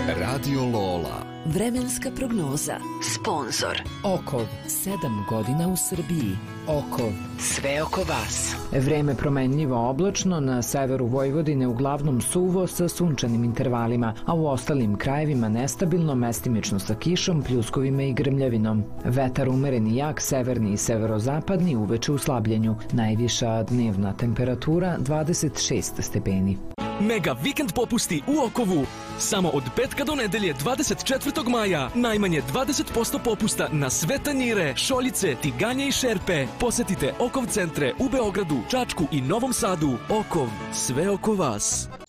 Radio Lola. Vremenska prognoza. Sponzor Okov, 7 godina u Srbiji. Okov, sve oko vas. Vreme promenljivo oblačno, na severu Vojvodine uglavnom suvo sa sunčanim intervalima, a u ostalim krajevima nestabilno, mestimično sa kišom, pljuskovima i grmljavinom. Vetar umeren i jak, severni i severozapadni, uveče u slabljenju. Najviša dnevna temperatura 26 stepeni. Mega vikend popusti u Okovu. Samo od petka do nedelje 24. maja. Najmanje 20% popusta na sve tanjire, šoljice, tiganje i šerpe. Posetite Okov centre u Beogradu, Čačku i Novom Sadu. Okov, sve oko vas.